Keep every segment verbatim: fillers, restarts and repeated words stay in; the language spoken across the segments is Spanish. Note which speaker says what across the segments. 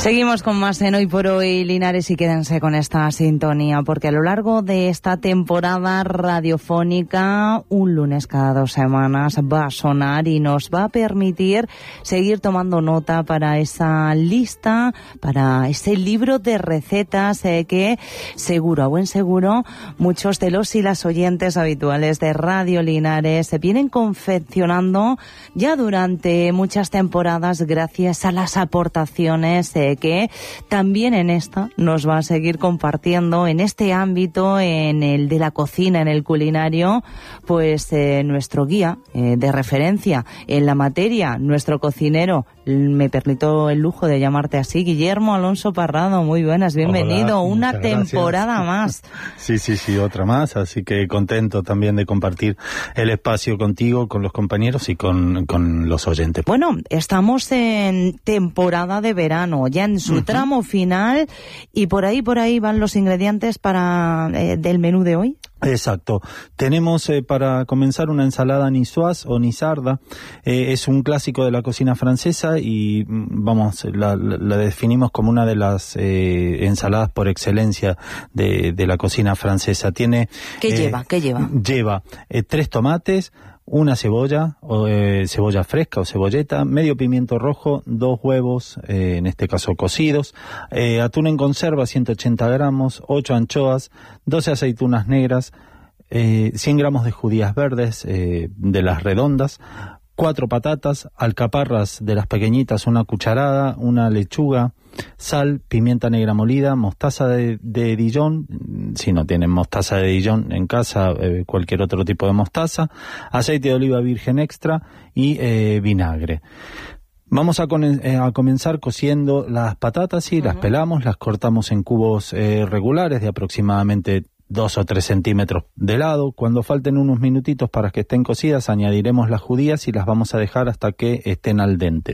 Speaker 1: Seguimos con más en Hoy por Hoy, Linares, y quédense con esta sintonía, porque a lo largo de esta temporada radiofónica, un lunes cada dos semanas va a sonar y nos va a permitir seguir tomando nota para esa lista, para ese libro de recetas eh, que seguro, a buen seguro, muchos de los y las oyentes habituales de Radio Linares se vienen confeccionando ya durante muchas temporadas gracias a las aportaciones eh, que también en esta nos va a seguir compartiendo en este ámbito, en el de la cocina, en el culinario, pues eh, nuestro guía eh, de referencia en la materia, nuestro cocinero. Me permito el lujo de llamarte así, Guillermo Alonso Parrado. Muy buenas, bienvenido.
Speaker 2: Hola,
Speaker 1: una temporada más.
Speaker 2: Sí, sí, sí, otra más, así que contento también de compartir el espacio contigo, con los compañeros y con, con los oyentes.
Speaker 1: Bueno, estamos en temporada de verano, ya en su uh-huh. tramo final, y por ahí, por ahí van los ingredientes para eh, del menú de hoy.
Speaker 2: Exacto. Tenemos eh, para comenzar una ensalada niçoise o nizarda. Eh, es un clásico de la cocina francesa y vamos, la, la, la definimos como una de las eh, ensaladas por excelencia de, de la cocina francesa. Tiene
Speaker 1: ¿Qué
Speaker 2: eh,
Speaker 1: lleva? ¿Qué lleva?
Speaker 2: Lleva eh, tres tomates, una cebolla, o, eh, cebolla fresca o cebolleta, medio pimiento rojo, dos huevos, eh, en este caso cocidos, eh, atún en conserva, ciento ochenta gramos, ocho anchoas, doce aceitunas negras, eh, cien gramos de judías verdes, eh, de las redondas, cuatro patatas, alcaparras de las pequeñitas, una cucharada, una lechuga, sal, pimienta negra molida, mostaza de, de Dijon, si no tienen mostaza de Dijon en casa, eh, cualquier otro tipo de mostaza, aceite de oliva virgen extra y eh, vinagre. Vamos a, con, eh, a comenzar cociendo las patatas y uh-huh. las pelamos, las cortamos en cubos eh, regulares de aproximadamente dos o tres centímetros de lado. Cuando falten unos minutitos para que estén cocidas, añadiremos las judías y las vamos a dejar hasta que estén al dente.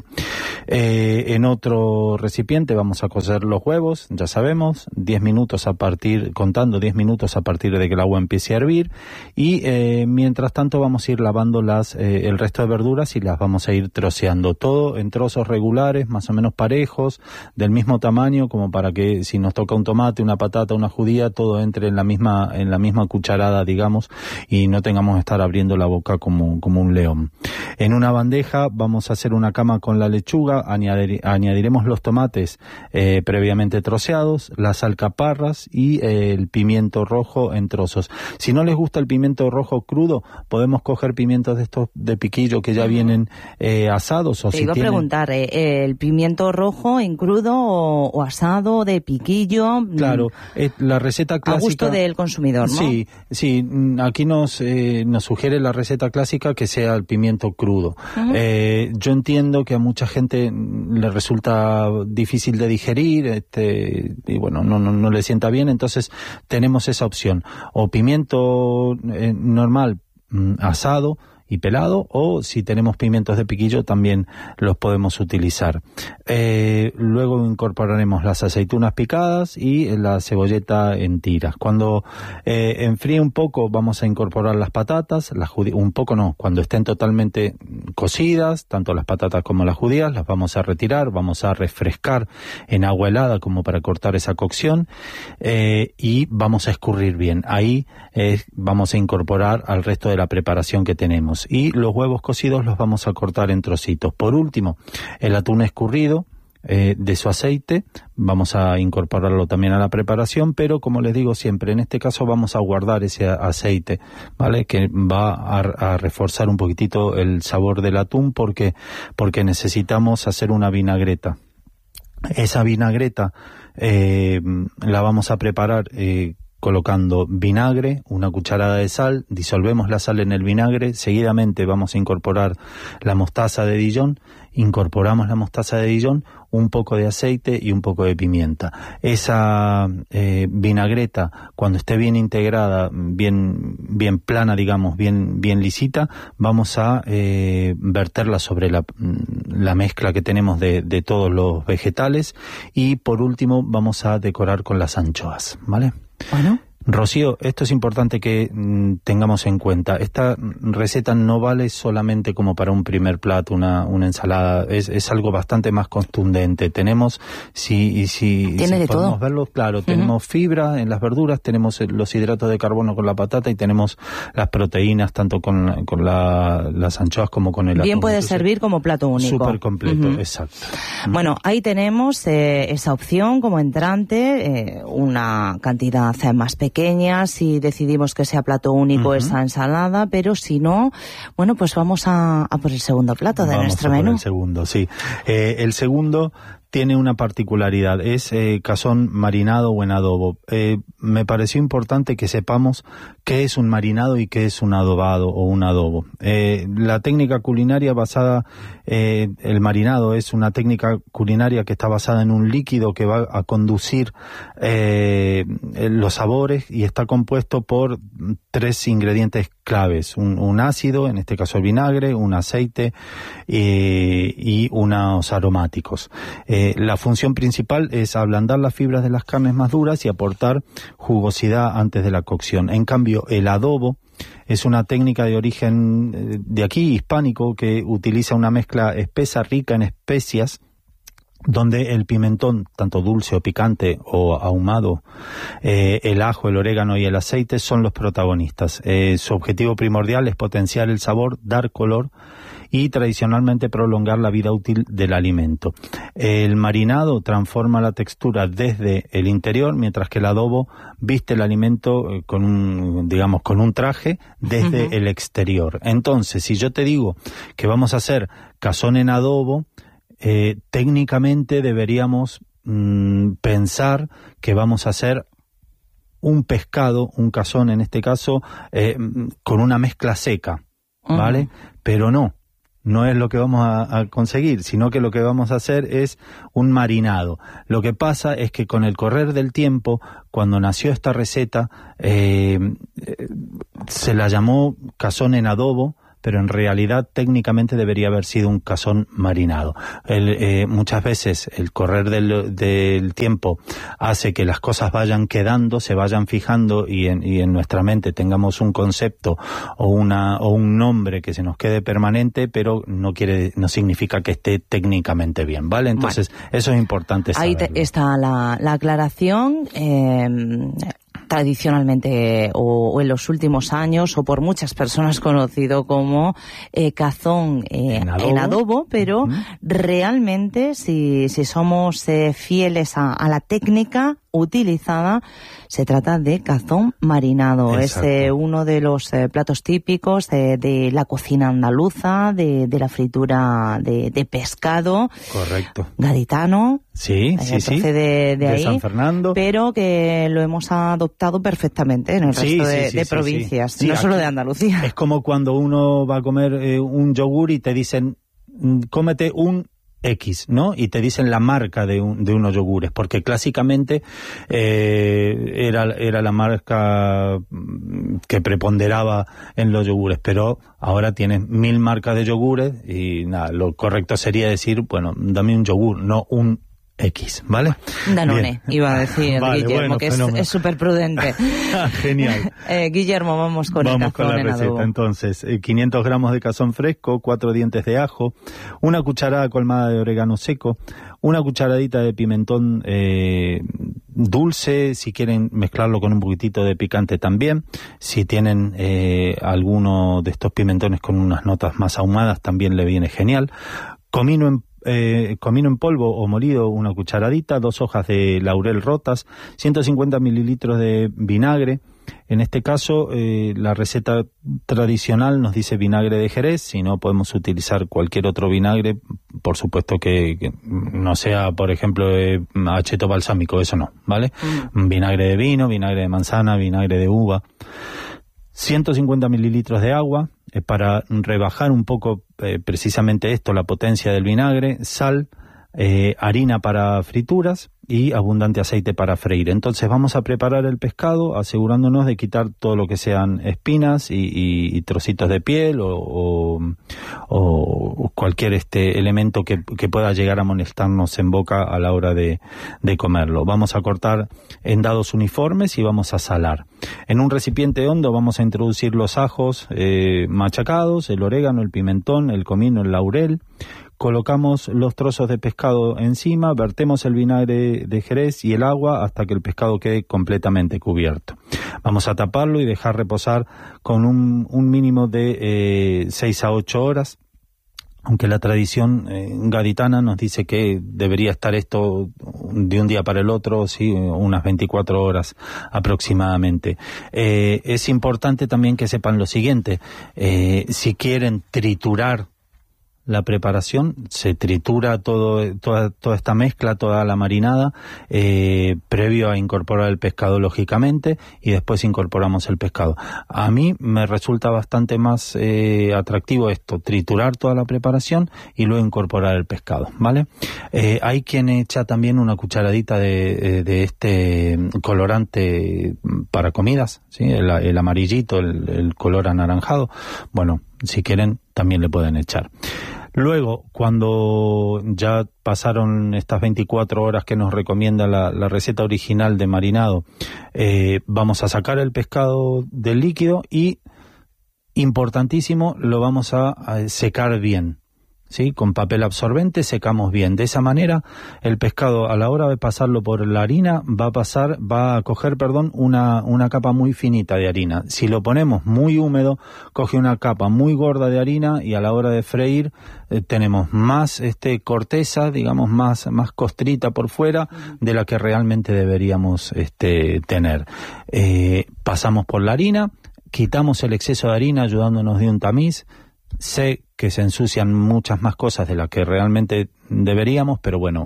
Speaker 2: Eh, en otro recipiente vamos a cocer los huevos, ya sabemos, diez minutos a partir, contando diez minutos a partir de que el agua empiece a hervir, y eh, mientras tanto vamos a ir lavando las, eh, el resto de verduras y las vamos a ir troceando, todo en trozos regulares, más o menos parejos, del mismo tamaño, como para que si nos toca un tomate, una patata, una judía, todo entre en la misma en la misma cucharada, digamos, y no tengamos que estar abriendo la boca como, como un león. En una bandeja vamos a hacer una cama con la lechuga, añadir, añadiremos los tomates eh, previamente troceados, las alcaparras y eh, el pimiento rojo en trozos. Si no les gusta el pimiento rojo crudo, podemos coger pimientos de estos de piquillo que ya uh-huh. vienen eh, asados. O
Speaker 1: Te
Speaker 2: si
Speaker 1: iba
Speaker 2: tienen...
Speaker 1: a preguntar, eh, ¿el pimiento rojo en crudo o, o asado de piquillo?
Speaker 2: Claro, eh, la receta clásica...
Speaker 1: A gusto del consumidor, ¿no?
Speaker 2: Sí, sí, aquí nos eh, nos sugiere la receta clásica que sea el pimiento crudo. Uh-huh. Eh, yo entiendo que a mucha gente le resulta difícil de digerir, este, y bueno, no, no, no le sienta bien, entonces tenemos esa opción. O pimiento eh, normal, mm, asado y pelado, o si tenemos pimientos de piquillo también los podemos utilizar. Eh, luego incorporaremos las aceitunas picadas y la cebolleta en tiras. Cuando eh, enfríe un poco vamos a incorporar las patatas, las judías, un poco no, cuando estén totalmente cocidas, tanto las patatas como las judías, las vamos a retirar, vamos a refrescar en agua helada como para cortar esa cocción, eh, y vamos a escurrir bien. Ahí eh, vamos a incorporar al resto de la preparación que tenemos. Y los huevos cocidos los vamos a cortar en trocitos. Por último, el atún escurrido eh, de su aceite, vamos a incorporarlo también a la preparación, pero como les digo siempre, en este caso vamos a guardar ese aceite, ¿vale? Que va a, a reforzar un poquitito el sabor del atún porque, porque necesitamos hacer una vinagreta. Esa vinagreta eh, la vamos a preparar eh, colocando vinagre, una cucharada de sal, disolvemos la sal en el vinagre, seguidamente vamos a incorporar la mostaza de Dijon, incorporamos la mostaza de Dijon, un poco de aceite y un poco de pimienta. Esa eh, vinagreta, cuando esté bien integrada, bien bien plana, digamos, bien bien lisita, vamos a eh, verterla sobre la, la mezcla que tenemos de, de todos los vegetales, y por último vamos a decorar con las anchoas, ¿vale?
Speaker 1: Bueno,
Speaker 2: Rocío, esto es importante que mm, tengamos en cuenta. Esta receta no vale solamente como para un primer plato, una, una ensalada. Es, es algo bastante más contundente. Tenemos, si, si,
Speaker 1: ¿Tiene
Speaker 2: si
Speaker 1: de
Speaker 2: podemos
Speaker 1: todo?
Speaker 2: verlo, claro,
Speaker 1: Uh-huh.
Speaker 2: tenemos fibra en las verduras, tenemos los hidratos de carbono con la patata y tenemos las proteínas tanto con, con la, las anchoas como con el atún.
Speaker 1: Bien puede
Speaker 2: Entonces,
Speaker 1: servir como plato único.
Speaker 2: súper completo,
Speaker 1: Uh-huh.
Speaker 2: exacto.
Speaker 1: Bueno, ahí tenemos eh, esa opción como entrante, eh, una cantidad eh, más pequeña si decidimos que sea plato único uh-huh. esa ensalada, pero si no, bueno, pues vamos a, a por el segundo plato de
Speaker 2: vamos
Speaker 1: nuestro
Speaker 2: a por
Speaker 1: menú.
Speaker 2: El segundo, sí. Eh, el segundo tiene una particularidad, es eh, cazón marinado o en adobo. Eh, me pareció importante que sepamos qué es un marinado y qué es un adobado o un adobo. Eh, la técnica culinaria basada, eh, el marinado es una técnica culinaria que está basada en un líquido que va a conducir eh, los sabores y está compuesto por tres ingredientes claves, un, un ácido, en este caso el vinagre, un aceite eh, y unos aromáticos. Eh, la función principal es ablandar las fibras de las carnes más duras y aportar jugosidad antes de la cocción. En cambio, el adobo es una técnica de origen de aquí, hispánico, que utiliza una mezcla espesa, rica en especias, donde el pimentón, tanto dulce o picante o ahumado, eh, el ajo, el orégano y el aceite son los protagonistas. Eh, su objetivo primordial es potenciar el sabor, dar color y tradicionalmente prolongar la vida útil del alimento. El marinado transforma la textura desde el interior, mientras que el adobo viste el alimento eh, con un, digamos, con un traje desde uh-huh. el exterior. Entonces, si yo te digo que vamos a hacer cazón en adobo, Eh, técnicamente deberíamos mmm, pensar que vamos a hacer un pescado, un cazón en este caso, eh, con una mezcla seca, ¿vale? Uh-huh. Pero no, no es lo que vamos a, a conseguir, sino que lo que vamos a hacer es un marinado. Lo que pasa es que con el correr del tiempo, cuando nació esta receta, eh, eh, se la llamó cazón en adobo, pero en realidad técnicamente debería haber sido un cazón marinado. El, eh, muchas veces el correr del, del tiempo hace que las cosas vayan quedando, se vayan fijando y en, y en nuestra mente tengamos un concepto o una o un nombre que se nos quede permanente, pero no quiere, no significa que esté técnicamente bien, ¿vale? Entonces, bueno, eso es importante saberlo.
Speaker 1: Ahí te, está la, la aclaración. Eh, tradicionalmente o, o en los últimos años o por muchas personas conocido como eh, cazón eh, en, adobo. en adobo, pero uh-huh. realmente si, si somos eh, fieles a, a la técnica utilizada, se trata de cazón marinado. Exacto. Es eh, uno de los eh, platos típicos de, de la cocina andaluza, de, de la fritura de, de pescado.
Speaker 2: Correcto.
Speaker 1: Gaditano.
Speaker 2: Sí, sí, sí.
Speaker 1: De, de,
Speaker 2: de
Speaker 1: ahí,
Speaker 2: San Fernando.
Speaker 1: Pero que lo hemos adoptado perfectamente en el
Speaker 2: sí,
Speaker 1: resto de,
Speaker 2: sí, sí,
Speaker 1: de
Speaker 2: sí,
Speaker 1: provincias,
Speaker 2: sí. Sí,
Speaker 1: no
Speaker 2: aquí,
Speaker 1: solo de Andalucía.
Speaker 2: Es como cuando uno va a comer eh, un yogur y te dicen, cómete un X, ¿no? Y te dicen la marca de, un, de unos yogures, porque clásicamente eh, era, era la marca que preponderaba en los yogures, pero ahora tienes mil marcas de yogures y nada, lo correcto sería decir, bueno, dame un yogur, no un X, ¿vale?
Speaker 1: Danone,
Speaker 2: Bien.
Speaker 1: Iba a decir
Speaker 2: vale,
Speaker 1: Guillermo,
Speaker 2: bueno,
Speaker 1: que es súper prudente.
Speaker 2: Genial.
Speaker 1: eh, Guillermo, vamos con
Speaker 2: vamos
Speaker 1: el cazón
Speaker 2: con la
Speaker 1: en
Speaker 2: receta.
Speaker 1: adobo.
Speaker 2: Entonces, eh, quinientos gramos de cazón fresco, cuatro dientes de ajo, una cucharada colmada de orégano seco, una cucharadita de pimentón eh, dulce, si quieren mezclarlo con un poquitito de picante también. Si tienen eh, alguno de estos pimentones con unas notas más ahumadas, también le viene genial. Comino en Eh, comino en polvo o molido, una cucharadita, dos hojas de laurel rotas, ciento cincuenta mililitros de vinagre. En este caso, eh, la receta tradicional nos dice vinagre de Jerez, si no podemos utilizar cualquier otro vinagre, por supuesto que, que no sea, por ejemplo, eh, acheto balsámico, eso no, ¿vale? Mm. Vinagre de vino, vinagre de manzana, vinagre de uva. ciento cincuenta mililitros de agua, para rebajar un poco eh, precisamente esto, la potencia del vinagre, sal, eh, harina para frituras y abundante aceite para freír. Entonces vamos a preparar el pescado asegurándonos de quitar todo lo que sean espinas y, y, y trocitos de piel o, o, o cualquier este elemento que, que pueda llegar a molestarnos en boca a la hora de, de comerlo. Vamos a cortar en dados uniformes y vamos a salar. En un recipiente hondo vamos a introducir los ajos eh, machacados, el orégano, el pimentón, el comino, el laurel. Colocamos los trozos de pescado encima, vertemos el vinagre de Jerez y el agua hasta que el pescado quede completamente cubierto. Vamos a taparlo y dejar reposar con un, un mínimo de eh, seis a ocho horas. Aunque la tradición eh, gaditana nos dice que debería estar esto de un día para el otro, sí, unas veinticuatro horas aproximadamente. Eh, es importante también que sepan lo siguiente, eh, si quieren triturar la preparación, se tritura todo, toda, toda esta mezcla, toda la marinada, eh, previo a incorporar el pescado, lógicamente, y después incorporamos el pescado. A mí me resulta bastante más eh, atractivo esto, triturar toda la preparación y luego incorporar el pescado, ¿vale? Eh, hay quien echa también una cucharadita de, de este colorante para comidas, ¿sí? El, el amarillito, el, el color anaranjado. Bueno, si quieren, también le pueden echar. Luego, cuando ya pasaron estas veinticuatro horas que nos recomienda la, la receta original de marinado, eh, vamos a sacar el pescado del líquido y, importantísimo, lo vamos a, a secar bien. ¿Sí? Con papel absorbente secamos bien. De esa manera, el pescado, a la hora de pasarlo por la harina, va a pasar, va a coger, perdón, una, una capa muy finita de harina. Si lo ponemos muy húmedo, coge una capa muy gorda de harina y a la hora de freír eh, tenemos más este corteza, digamos, más, más costrita por fuera de la que realmente deberíamos este, tener. Eh, pasamos por la harina, quitamos el exceso de harina ayudándonos de un tamiz. Sé que se ensucian muchas más cosas de las que realmente deberíamos, pero bueno,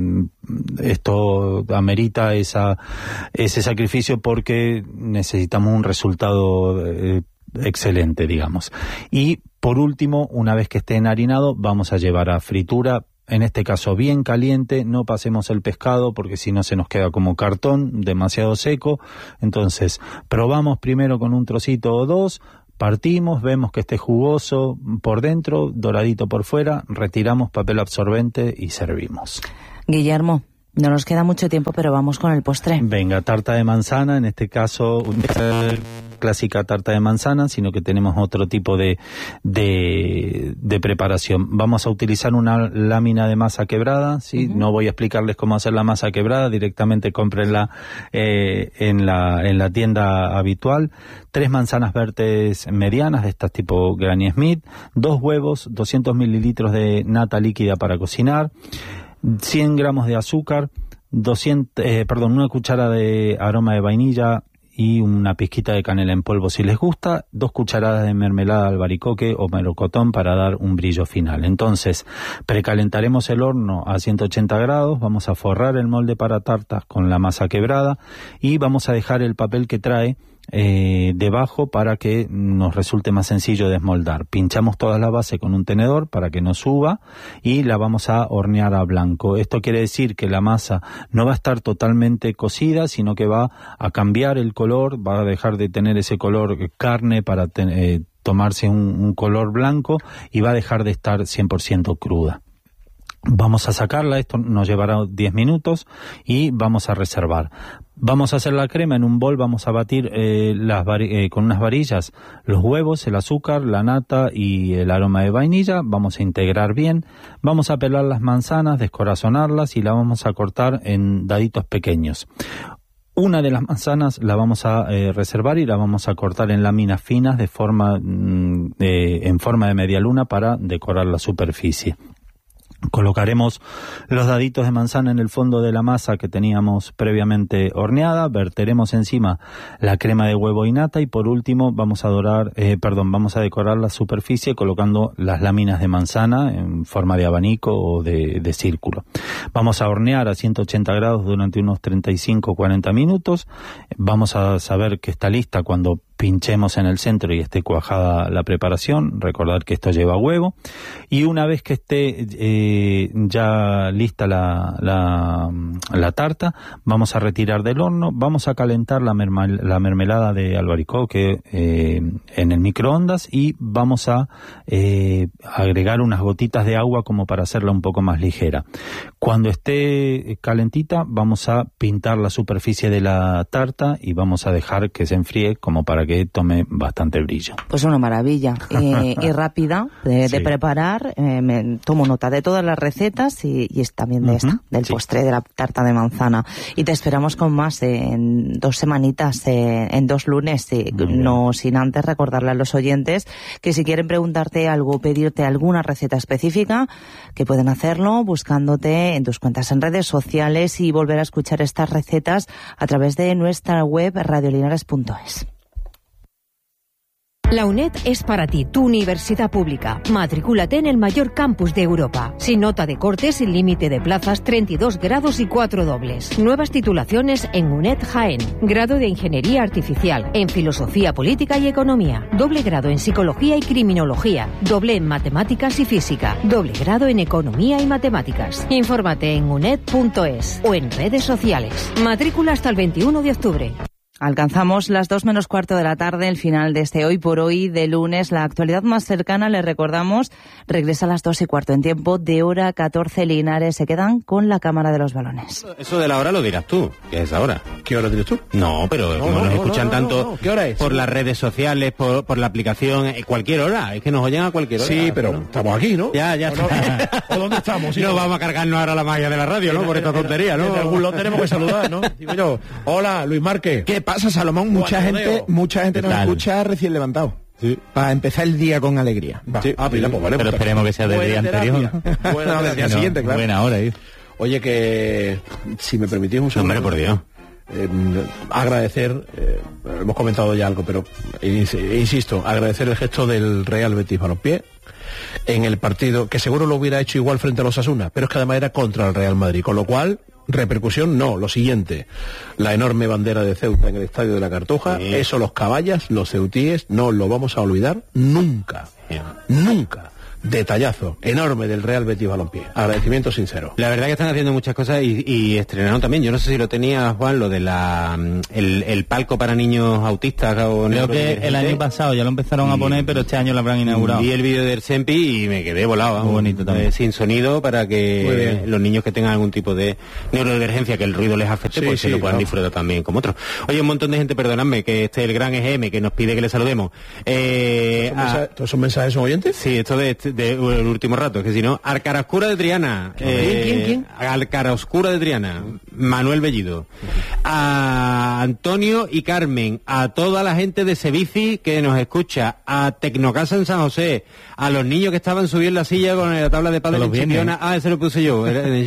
Speaker 2: esto amerita esa, ese sacrificio porque necesitamos un resultado eh, excelente, digamos. Y por último, una vez que esté enharinado, vamos a llevar a fritura, en este caso bien caliente. No pasemos el pescado porque si no se nos queda como cartón, demasiado seco. Entonces, probamos primero con un trocito o dos, partimos, vemos que esté jugoso por dentro, doradito por fuera, retiramos papel absorbente y servimos.
Speaker 1: Guillermo, no nos queda mucho tiempo, pero vamos con el postre.
Speaker 2: Venga, tarta de manzana, en este caso una clásica tarta de manzana, sino que tenemos otro tipo de, de, de preparación. Vamos a utilizar una lámina de masa quebrada, ¿sí? Uh-huh. No voy a explicarles cómo hacer la masa quebrada, directamente cómprenla eh, en la, en la tienda habitual. Tres manzanas verdes medianas, de estas tipo Granny Smith, dos huevos, doscientos mililitros de nata líquida para cocinar, cien gramos de azúcar, doscientos, eh, perdón, una cuchara de aroma de vainilla y una pizquita de canela en polvo si les gusta, dos cucharadas de mermelada de albaricoque o melocotón para dar un brillo final. Entonces, precalentaremos el horno a ciento ochenta grados, vamos a forrar el molde para tartas con la masa quebrada y vamos a dejar el papel que trae Eh, debajo para que nos resulte más sencillo desmoldar. Pinchamos toda la base con un tenedor para que no suba y la vamos a hornear a blanco. Esto quiere decir que la masa no va a estar totalmente cocida, sino que va a cambiar el color, va a dejar de tener ese color carne para ten, eh, tomarse un, un color blanco y va a dejar de estar cien por ciento cruda. Vamos a sacarla, esto nos llevará diez minutos y vamos a reservar. Vamos a hacer la crema en un bol, vamos a batir eh, las eh, con unas varillas los huevos, el azúcar, la nata y el aroma de vainilla. Vamos a integrar bien, vamos a pelar las manzanas, descorazonarlas y las vamos a cortar en daditos pequeños. Una de las manzanas la vamos a eh, reservar y la vamos a cortar en láminas finas de forma mm, eh, en forma de media luna para decorar la superficie. Colocaremos los daditos de manzana en el fondo de la masa que teníamos previamente horneada, verteremos encima la crema de huevo y nata y por último vamos a dorar, eh, perdón, vamos a decorar la superficie colocando las láminas de manzana en forma de abanico o de, de círculo. Vamos a hornear a ciento ochenta grados durante unos treinta y cinco a cuarenta minutos. Vamos a saber que está lista cuando pinchemos en el centro y esté cuajada la preparación. Recordar que esto lleva huevo. Y una vez que esté eh, ya lista la, la, la tarta, vamos a retirar del horno, vamos a calentar la, merma, la mermelada de albaricoque eh, en el microondas y vamos a eh, agregar unas gotitas de agua como para hacerla un poco más ligera. Cuando esté calentita, vamos a pintar la superficie de la tarta y vamos a dejar que se enfríe como para que tome bastante brillo.
Speaker 1: Pues una maravilla eh, y rápida de, sí. de preparar. Eh, me tomo nota de todas las recetas y, y es también de uh-huh. esta, del sí. postre de la tarta de manzana. Y te esperamos con más en dos semanitas, eh, en dos lunes, eh, no sin antes recordarle a los oyentes que si quieren preguntarte algo, pedirte alguna receta específica, que pueden hacerlo buscándote en tus cuentas en redes sociales y volver a escuchar estas recetas a través de nuestra web radiolinares punto es.
Speaker 3: La UNED es para ti, tu universidad pública. Matricúlate en el mayor campus de Europa. Sin nota de corte, sin límite de plazas, treinta y dos grados y cuatro dobles. Nuevas titulaciones en UNED Jaén. Grado de Ingeniería Artificial, en Filosofía Política y Economía. Doble grado en Psicología y Criminología. Doble en Matemáticas y Física. Doble grado en Economía y Matemáticas. Infórmate en uned punto es o en redes sociales. Matrícula hasta el veintiuno de octubre.
Speaker 1: Alcanzamos las dos menos cuarto de la tarde, el final de este Hoy por Hoy de lunes. La actualidad más cercana, les recordamos, regresa a las dos y cuarto en tiempo de hora catorce. Linares se quedan con la cámara de los balones.
Speaker 4: Eso de la hora lo dirás tú, ¿qué es ahora?
Speaker 5: ¿Qué hora dirás tú?
Speaker 4: No, pero
Speaker 5: no,
Speaker 4: como
Speaker 5: no,
Speaker 4: nos
Speaker 5: no,
Speaker 4: escuchan
Speaker 5: no, no,
Speaker 4: tanto
Speaker 5: no, no. ¿Qué hora es?
Speaker 4: Por las redes sociales, por, por la aplicación, eh, cualquier hora, es que nos oyen a cualquier hora.
Speaker 5: Sí, pero
Speaker 4: ¿no?
Speaker 5: Estamos aquí, ¿no?
Speaker 4: Ya, ya.
Speaker 5: ¿O, no? ¿O dónde estamos?
Speaker 4: Sí, no, no vamos a cargarnos ahora la magia de la radio, ¿no? Por esta tontería, ¿no?
Speaker 5: En algún lado tenemos que saludar, ¿no? Digo yo, hola, Luis Márquez.
Speaker 6: ¿Qué pasa, Salomón? Mucha gente, mucha gente nos escucha recién levantado. Sí. Para empezar el día con alegría.
Speaker 5: Va. Sí. Ah, pila, pues vale,
Speaker 4: pero
Speaker 5: pues,
Speaker 4: esperemos que sea del día anterior.
Speaker 5: Buena no, del día siguiente, claro.
Speaker 4: Buena hora, ¿eh?
Speaker 5: Oye, que si me permitís un segundo.
Speaker 4: Hombre, por Dios.
Speaker 5: Eh, agradecer, eh, hemos comentado ya algo, pero insisto, agradecer el gesto del Real Betis Balompié en el partido, que seguro lo hubiera hecho igual frente a los Osasuna, pero es que además era contra el Real Madrid, con lo cual, repercusión no, lo siguiente, la enorme bandera de Ceuta en el Estadio de la Cartuja, sí. Eso los caballas, los ceutíes, no lo vamos a olvidar nunca, sí. Nunca. Detallazo enorme del Real Betis Balompié. Agradecimiento sincero.
Speaker 4: La verdad que están haciendo muchas cosas y, y estrenaron también. Yo no sé si lo tenía, Juan, lo de la el, el palco para niños autistas o
Speaker 2: creo que el año pasado ya lo empezaron y, a poner, pero este año lo habrán inaugurado.
Speaker 4: Vi el vídeo del Sempi y me quedé volado.
Speaker 2: Muy bonito también.
Speaker 4: Eh, sin sonido para que los niños que tengan algún tipo de neurodivergencia, que el ruido les afecte, sí, pues sí, se lo puedan claro. disfrutar también como otros. Oye, un montón de gente, perdonadme, que este es el gran E G M que nos pide que le saludemos. Eh,
Speaker 5: ¿Todos, a, ¿Todos son mensajes son oyentes?
Speaker 4: Sí, esto de, de, de el último rato, es que si no, Alcaroscura de Triana.
Speaker 5: Eh, ¿Quién, quién, quién?
Speaker 4: Alcaroscura de Triana. Manuel Bellido. A Antonio y Carmen, a toda la gente de Sevici que nos escucha, a Tecnocasa en San José, a los niños que estaban subiendo la silla con la tabla de padres en Chipiona. Ah, ese lo puse yo.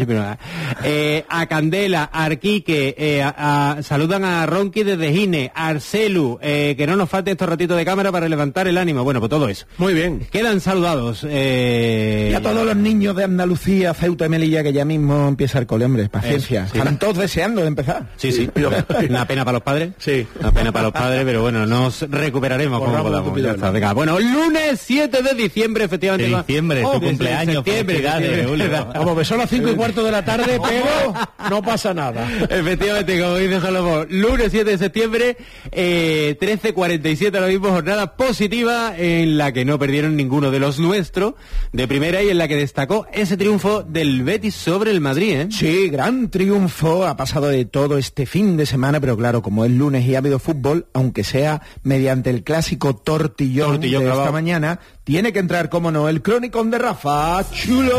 Speaker 4: eh, a Candela, a Arquique, eh, a, a, saludan a Ronqui desde Gine, a Arcelu, eh, que no nos falte estos ratitos de cámara para levantar el ánimo. Bueno, pues todo eso.
Speaker 5: Muy bien.
Speaker 4: Quedan saludados. Eh,
Speaker 6: y a todos los niños de Andalucía, Ceuta y Melilla, que ya mismo empieza el cole, hombre, paciencia. Sí. Están todos deseando de empezar.
Speaker 4: Sí, sí. Una pena para los padres.
Speaker 5: Sí.
Speaker 4: Una pena para los padres, pero bueno, nos recuperaremos como podamos. Ya está, venga. Bueno, lunes siete de diciembre, efectivamente.
Speaker 2: De diciembre, oh, tu cumpleaños.
Speaker 4: Septiembre,
Speaker 5: como que son las cinco y cuarto de la tarde, pero no pasa nada.
Speaker 4: Efectivamente, como dice Salomón, lunes siete de septiembre, eh, trece cuarenta y siete, ahora mismo jornada positiva en la que no perdieron ninguno de los nuestros de primera y en la que destacó ese triunfo del Betis sobre el Madrid, ¿eh?
Speaker 6: Sí, gran triunfo, ha pasado de todo este fin de semana, pero claro, como es lunes y ha habido fútbol, aunque sea mediante el clásico tortillón, tortillón de esta clavado. Mañana, tiene que entrar, como no, el cronicón de Rafa Chulo.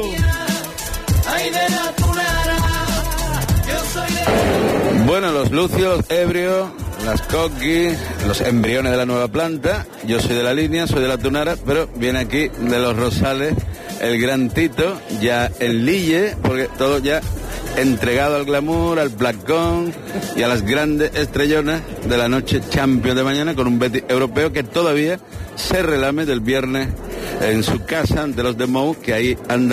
Speaker 7: Bueno, los lucios, los ebrios, las coquis, los embriones de la nueva planta. Yo soy de la línea, soy de la Tunara, pero viene aquí de los Rosales el gran Tito, ya en Lille, porque todo ya entregado al glamour, al placón y a las grandes estrellonas de la noche Champions de mañana, con un Betis europeo que todavía se relame del viernes en su casa ante los de Mou, que ahí anda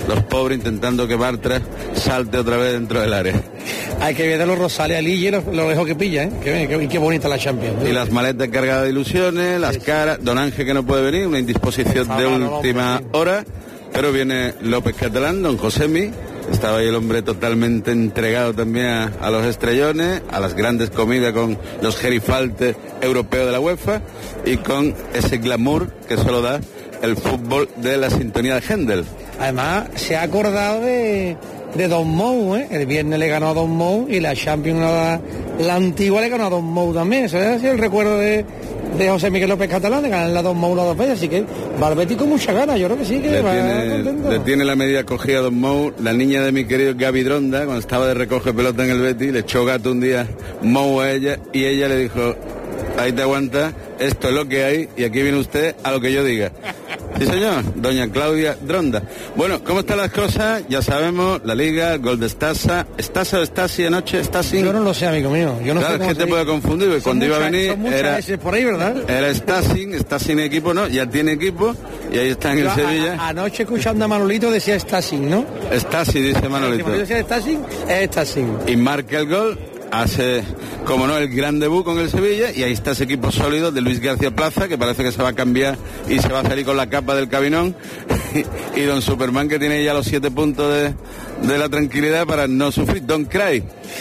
Speaker 7: los pobres intentando que Bartra salte otra vez dentro del área.
Speaker 5: Hay que ver a los Rosales al y los, los lejos que pilla, ¿eh? Qué, qué, qué bonita la Champions.
Speaker 7: Y las maletas cargadas de ilusiones, las caras, Don Ángel que no puede venir, una indisposición de última hora, pero viene López Catalán, Don Josemi, estaba ahí el hombre totalmente entregado también a, a los estrellones, a las grandes comidas con los gerifaltes europeos de la UEFA y con ese glamour que solo da el fútbol de la sintonía de Händel.
Speaker 5: Además, se ha acordado de, de Don Mou, ¿eh? El viernes le ganó a Don Mou y la Champions, la, la antigua, le ganó a Don Mou también. Eso es el recuerdo de, de José Miguel López Catalán, de ganar la Don Mou las dos veces. Así que va el Betis con mucha ganas, yo creo que sí, que
Speaker 7: le
Speaker 5: va
Speaker 7: tiene,
Speaker 5: contento.
Speaker 7: Le tiene la medida cogida a Don Mou. La niña de mi querido Gaby Dronda, cuando estaba de recoge pelota en el Betis, le echó gato un día Mou a ella y ella le dijo: ahí te aguanta, esto es lo que hay y aquí viene usted a lo que yo diga. Sí, señor, doña Claudia Dronda. Bueno, ¿cómo están las cosas? Ya sabemos, la Liga, gol de Stasa. ¿Stasa o Stasi anoche? ¿Stasi?
Speaker 5: Yo no lo sé, amigo mío. Yo no
Speaker 7: claro,
Speaker 5: sé
Speaker 7: es que te puede confundir, porque cuando
Speaker 5: muchas,
Speaker 7: iba a venir
Speaker 5: son muchas
Speaker 7: era,
Speaker 5: veces por ahí, ¿verdad?
Speaker 7: Era Stasi, está sin equipo, ¿no? Ya tiene equipo y ahí está en
Speaker 5: Yo
Speaker 7: el
Speaker 5: a,
Speaker 7: Sevilla.
Speaker 5: A, anoche escuchando a Manolito decía Stasi, ¿no?
Speaker 7: Stasi, dice Manolito.
Speaker 5: Si Manolito decía Stasi, es Stasi.
Speaker 7: Y marca el gol. Hace, como no, el gran debut con el Sevilla y ahí está ese equipo sólido de Luis García Plaza, que parece que se va a cambiar y se va a salir con la capa del Cabinón y, y Don Superman, que tiene ya los siete puntos de, de la tranquilidad para no sufrir. Don Cray.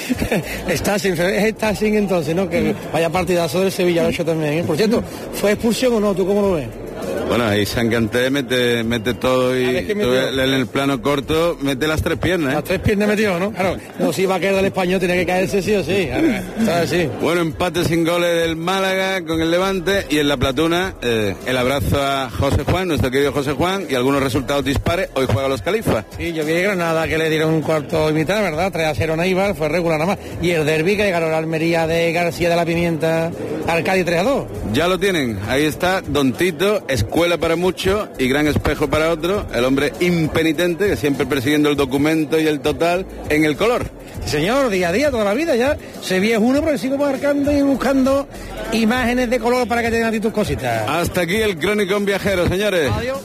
Speaker 5: Está sin, está sin entonces, ¿no? Que vaya partidazo del Sevilla lo ha hecho también, ¿eh? Por cierto, ¿fue expulsión o no? ¿Tú cómo lo ves?
Speaker 7: Bueno, ahí Sanganté mete, mete todo y en el plano corto mete las tres piernas. ¿eh?
Speaker 5: Las tres piernas metió, ¿no? Claro, no, si iba a caer el español tiene que caerse sí o sí. ¿Sabes? Sí.
Speaker 7: Bueno, empate sin goles del Málaga con el Levante y en la Platuna eh, el abrazo a José Juan, nuestro querido José Juan, y algunos resultados dispares. Hoy juega los Califas.
Speaker 5: Sí, yo vi Granada que le dieron un cuarto y mitad, ¿verdad? tres a cero a Neibar, fue regular nada más. Y el derbi que ganó la Almería de García de la Pimienta al Cádiz tres a dos.
Speaker 7: Ya lo tienen, ahí está Don Tito, escuela para muchos y gran espejo para otros, el hombre impenitente que siempre persiguiendo el documento y el total en el color.
Speaker 5: Señor, día a día, toda la vida ya se vie uno, pero sigo marcando y buscando imágenes de color para que tengan a ti tus cositas.
Speaker 7: Hasta aquí el Cronicón Viajero, señores.
Speaker 5: Adiós.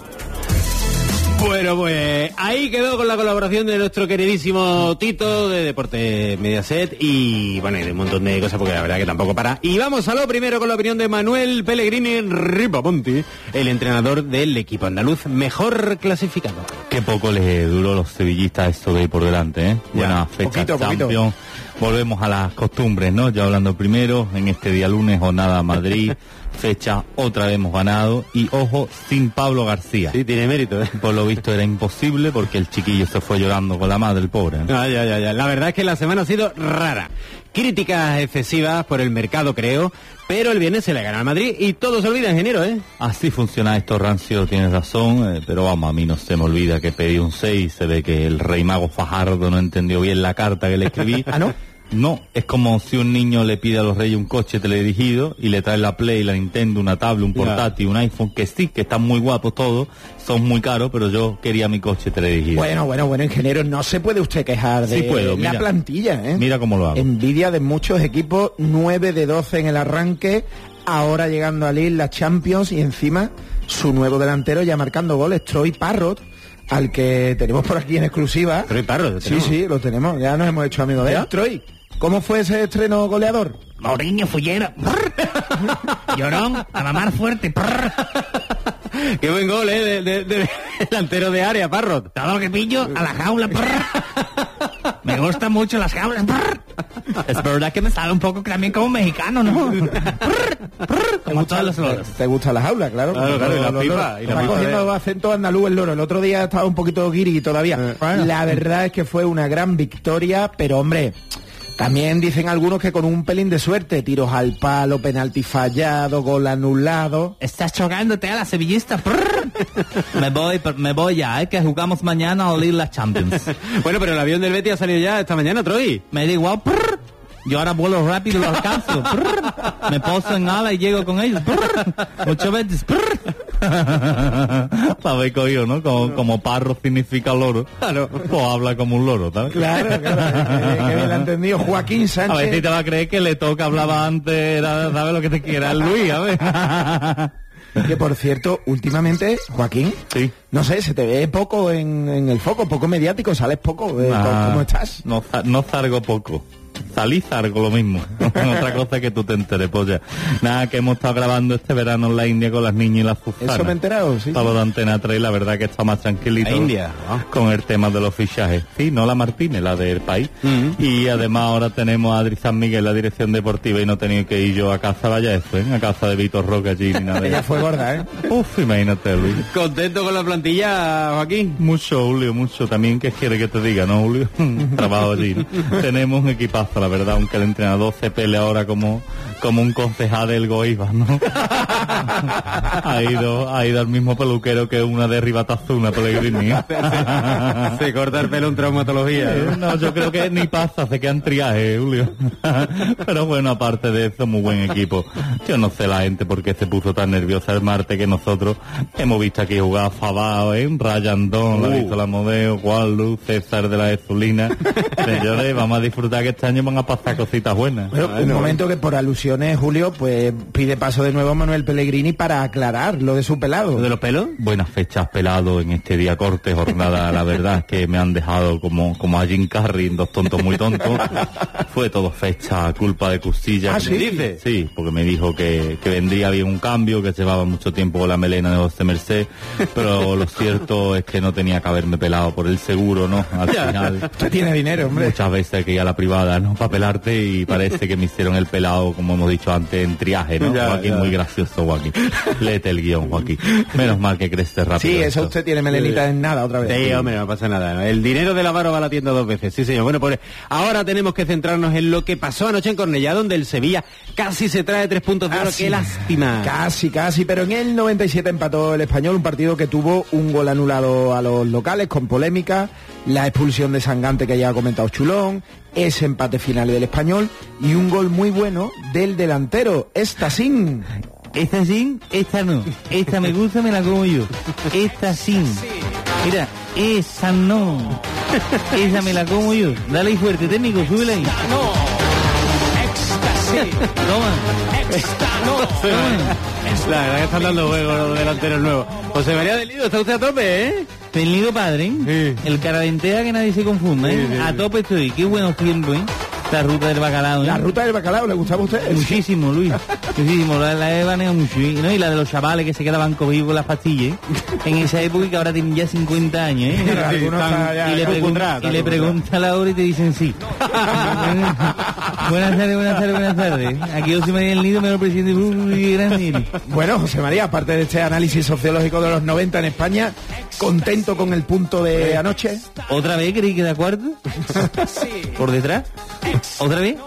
Speaker 4: Bueno, pues ahí quedó con la colaboración de nuestro queridísimo Tito de Deporte Mediaset y bueno, y de un montón de cosas porque la verdad que tampoco para. Y vamos a lo primero con la opinión de Manuel Pellegrini Ripamonti, el entrenador del equipo andaluz mejor clasificado.
Speaker 8: Qué poco les duró a los sevillistas esto de ahí por delante, ¿eh? Buena fecha Champions. Volvemos a las costumbres, ¿no? Ya hablando primero, en este día lunes, jornada Madrid, fecha, otra vez hemos ganado, y ojo, sin Pablo García.
Speaker 4: Sí, tiene mérito, ¿eh?
Speaker 8: Por lo visto era imposible porque el chiquillo se fue llorando con la madre, el pobre, ¿no?
Speaker 4: Ah, ya, ya, ya. La verdad es que la semana ha sido rara. Críticas excesivas por el mercado, creo, pero el viernes se le gana al Madrid y todo se olvida, ingeniero, ¿eh?
Speaker 8: Así funciona esto, Rancio, tienes razón, eh, pero vamos, a mí no se me olvida que pedí un seis, se ve que el rey mago Fajardo no entendió bien la carta que le escribí.
Speaker 5: ¿Ah, no?
Speaker 8: No, es como si un niño le pide a los reyes un coche teledirigido y le trae la Play, la Nintendo, una tablet, un portátil, un iPhone, que sí, que están muy guapos todos, son muy caros, pero yo quería mi coche teledirigido.
Speaker 6: Bueno, bueno, bueno, ingeniero, no se puede usted quejar de
Speaker 8: sí puedo,
Speaker 6: la
Speaker 8: mira,
Speaker 6: plantilla, ¿eh?
Speaker 8: Mira cómo lo hago.
Speaker 6: Envidia de muchos equipos, nueve de doce en el arranque, ahora llegando a Lille, la Champions, y encima su nuevo delantero ya marcando goles, Troy Parrott, al que tenemos por aquí en exclusiva.
Speaker 4: Troy Parrott,
Speaker 6: sí, sí, lo tenemos, ya nos hemos hecho amigos de él. Troy, ¿cómo fue ese estreno goleador?
Speaker 9: Mourinho Fullera. Llorón, a mamar fuerte.
Speaker 4: Qué buen gol, ¿eh? De, de, de delantero de área, Parrot.
Speaker 9: Todo lo que pillo, a la jaula. Me gustan mucho las jaulas. Es verdad que me sale un poco también como mexicano, ¿no? Como todos los loros.
Speaker 6: ¿Te gusta la jaula? Claro.
Speaker 4: Claro, claro, y la pipa. Y la
Speaker 6: Está
Speaker 4: pipa
Speaker 6: cogiendo
Speaker 4: de...
Speaker 6: acento andaluz el loro. El otro día estaba un poquito guiri todavía.
Speaker 4: Eh, bueno.
Speaker 6: La verdad es que fue una gran victoria, pero hombre... También dicen algunos que con un pelín de suerte, tiros al palo, penalti fallado, gol anulado.
Speaker 9: Estás chocándote a la sevillista. me voy, me voy ya, ¿eh? Que jugamos mañana a oler la Champions.
Speaker 4: Bueno, pero el avión del Betis ha salido ya esta mañana, Troy.
Speaker 9: Me da igual. Yo ahora vuelo rápido y lo alcanzo. Me poso en ala y llego con ellos. Ocho veces.
Speaker 8: Sabéis cogido, ¿no? Como, como Parro significa loro. Claro. Pues habla como un loro, ¿sabes?
Speaker 6: Claro, claro. Que, que bien lo ha entendido Joaquín Sánchez.
Speaker 8: A ver si te va a creer que le toca hablaba antes, era, ¿sabes lo que te quiera? El Luis, a ver.
Speaker 6: Que por cierto, últimamente, Joaquín,
Speaker 8: sí.
Speaker 6: no sé, se te ve poco en, en el foco, poco mediático, sales poco. Eh,
Speaker 8: ah,
Speaker 6: ¿Cómo estás?
Speaker 8: No, no salgo poco. Salí zargo lo mismo. Otra cosa que tú te enteres, polla. Nada, que hemos estado grabando este verano en la India con las niñas y las Zuzanas.
Speaker 6: Eso me he enterado, sí.
Speaker 8: Todo de Antena tres, la verdad que está más tranquilito.
Speaker 4: La India,
Speaker 8: ¿no? Con el tema de los fichajes. Sí, no la Martínez, la del país. Mm-hmm. Y además ahora tenemos a Adri San Miguel, la dirección deportiva, y no he tenido que ir yo a casa, vaya eso, ¿eh? A casa de Víctor Roque allí ni nada.
Speaker 6: Ella fue gorda, ¿eh?
Speaker 8: Uf, imagínate, Luis.
Speaker 4: ¿Contento con la plantilla, Joaquín?
Speaker 8: Mucho, Julio, mucho. También, ¿qué quiere que te diga, no, Julio? Trabajo allí, ¿no? Tenemos un equipazo, la verdad, aunque el entrenador se pelea ahora como, como un concejal del Goiba, ¿no? ha ido ha ido al mismo peluquero que una de Ribatazuna, Pellegrini.
Speaker 4: se, se corta el pelo en traumatología, ¿no?
Speaker 8: No, yo creo que ni pasa, se queda en triaje, Julio. Pero bueno, aparte de eso, muy buen equipo. Yo no sé la gente por qué se puso tan nerviosa el martes, que nosotros hemos visto aquí jugar Fabao, ¿eh? Rayandón, uh. la ha visto la Modeo, Guadalupe, César de la Ezulina. Señores, vamos a disfrutar que este año van a pasar cositas buenas.
Speaker 6: Bueno, un momento que por alusiones, Julio, pues pide paso de nuevo a Manuel Pellegrini para aclarar lo de su pelado.
Speaker 4: ¿Lo de los pelos?
Speaker 8: Buenas fechas pelado en este día corte, jornada, la verdad es que me han dejado como, como a Jim Carrey en Dos tontos muy tontos. Fue todo fecha, culpa de Custilla.
Speaker 6: ¿Ah, sí?
Speaker 8: Me dice? Sí, porque me dijo que, que vendría bien un cambio, que llevaba mucho tiempo con la melena de José Merced, pero lo cierto es que no tenía que haberme pelado por el seguro, ¿no? Al final.
Speaker 6: Usted tiene dinero, hombre.
Speaker 8: Muchas veces que ir a la privada, ¿no? Para pelarte, y parece que me hicieron el pelado, como hemos dicho antes, en triaje, ¿no? Ya, Joaquín, ya. Muy gracioso, Joaquín. Léete el guión, Joaquín. Menos mal que crece rápido.
Speaker 6: Sí, eso usted tiene melenita sí. en nada otra vez.
Speaker 4: Sí, hombre, no pasa nada. El dinero del avaro va a la tienda dos veces. Sí, señor. Bueno, pues ahora tenemos que centrarnos en lo que pasó anoche en Cornellá, donde el Sevilla casi se trae tres puntos de oro. ¡Qué lástima!
Speaker 6: Casi, casi, pero en el noventa y siete empató el Español, un partido que tuvo un gol anulado a los locales con polémica, la expulsión de Sangante que ya ha comentado Chulón, ese empate final del Español y un gol muy bueno del delantero, Estasín.
Speaker 9: Esta sí, esta no. Esta me gusta, me la como yo. Esta sí. Mira, esa no. Esa me la como yo. Dale ahí fuerte, técnico, súbela ahí.
Speaker 10: No. Éxtasis.
Speaker 9: Toma.
Speaker 10: Esta no.
Speaker 4: La verdad que están dando juego los delanteros nuevos. José María del Nido, está usted a tope, ¿eh?
Speaker 9: Del Nido padre, ¿eh? Sí. El caraventea que nadie se confunda, ¿eh? Sí, sí, a tope estoy. Qué buenos tiempos, ¿eh? La ruta del bacalao, ¿eh?
Speaker 6: La ruta del bacalao, ¿le gustaba a usted?
Speaker 9: Muchísimo, Luis. Muchísimo. La, la he baneado mucho, ¿eh? ¿No? Y la de los chavales que se quedaban cogidos con las pastillas, ¿eh? En esa época y que ahora tienen ya cincuenta años, ¿eh?
Speaker 6: Sí, están, ya,
Speaker 9: y, le pregunta, y le pregunta la hora y te dicen sí. Buenas tardes, buenas tardes, buenas tardes. Aquí José María del Nido, mejor presidente muy grande.
Speaker 6: Bueno, José María, aparte de este análisis sociológico de los noventa en España, ¿contento con el punto de anoche?
Speaker 9: ¿Otra vez creí que da cuarto? ¿Por detrás? ¿Otra vez?